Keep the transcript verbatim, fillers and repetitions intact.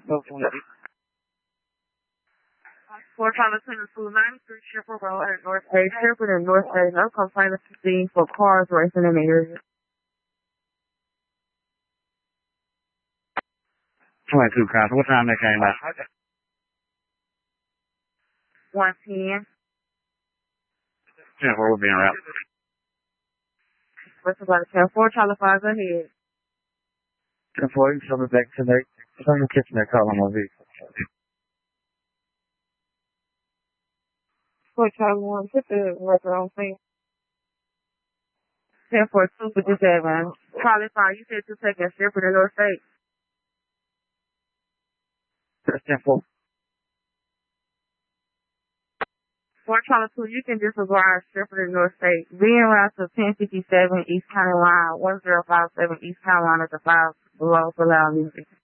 Four Charlie Two ninety-three Shipper Road at North A. Shipper and North A. No complaint seen for cars racing in the area. twenty-two cars. What time they came out? one ten. ten four will be en route. What's about ten four Charlie five ahead. ten four, you can show me back to the, it's on the kitchen there, call on my vehicle. four Charlie one, put the record on thing. ten four two fifty-seven. Charlie five, you said two seconds, Shipper to North State. That's ten four. four Charlie two, you can disregard Shipper to North State. Being route to ten fifty-seven East County Line, one zero five seven East Carolina to five below for loud music.